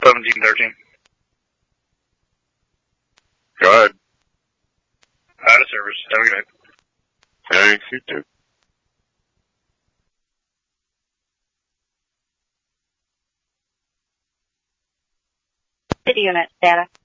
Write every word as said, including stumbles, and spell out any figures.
seventeen thirteen. Go ahead. Out of service. Have a good night. Thanks, you too. City unit data.